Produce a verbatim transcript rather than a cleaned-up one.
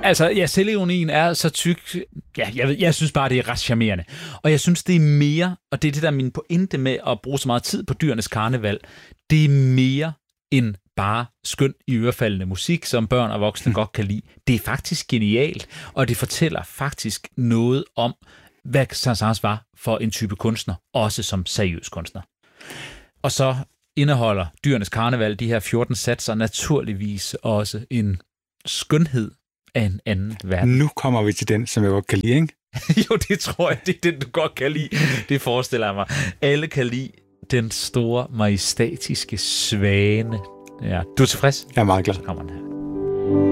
altså, ja, selvironien er så tyk. Ja, jeg, ved, jeg synes bare, det er ret charmerende. Og jeg synes, det er mere, og det er det, der er min pointe med at bruge så meget tid på Dyrenes Karneval, det er mere end bare skøn i ørefaldende musik, som børn og voksne godt kan lide. Det er faktisk genialt, og det fortæller faktisk noget om, hvad Saint-Saëns var for en type kunstner, også som seriøs kunstner. Og så indeholder Dyrenes Karneval, de her fjorten satser, naturligvis også en skønhed af en anden verden. Nu kommer vi til den, som jeg godt kan lide, ikke? Jo, det tror jeg, det er den, du godt kan lide. Det forestiller jeg mig. Alle kan lide den store, majestatiske svane. Ja, du er tilfreds? Jeg er meget glad. Så kommer den her.